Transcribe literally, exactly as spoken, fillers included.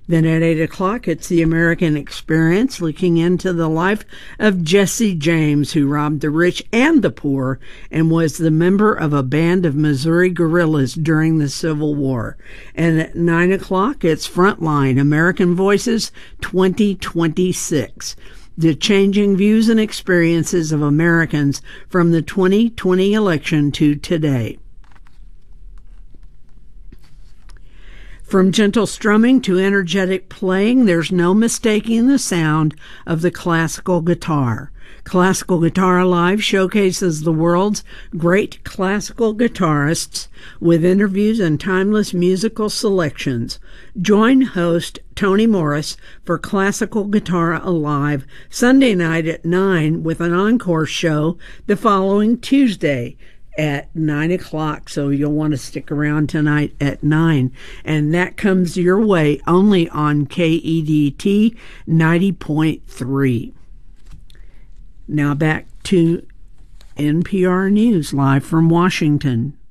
Then at eight o'clock, it's The American Experience, looking into the life of Jesse James, who robbed the rich and the poor and was the member of a band of Missouri guerrillas during the Civil War. And at nine o'clock, it's Frontline, American Voices twenty twenty-six, the changing views and experiences of Americans from the twenty twenty election to today. From gentle strumming to energetic playing, there's no mistaking the sound of the classical guitar. Classical Guitar Alive showcases the world's great classical guitarists with interviews and timeless musical selections. Join host Tony Morris for Classical Guitar Alive Sunday night at nine with an encore show the following Tuesday at nine o'clock, so you'll want to stick around tonight at nine. And that comes your way only on K E D T ninety point three. Now back to N P R News, live from Washington.